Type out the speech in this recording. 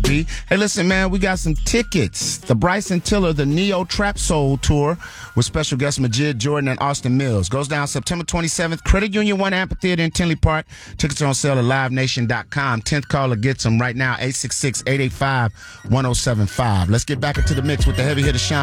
be. Hey, listen, man, we got some tickets. The Bryson Tiller, the Neo Trap Soul Tour with special guests Majid Jordan and Austin Mills. Goes down September 27th. Credit Union 1 Amphitheater in Tinley Park. Tickets are on sale at livenation.com. 10th caller gets them right now, 866-885-1075. Let's get back into the mix with the heavy hitter Sean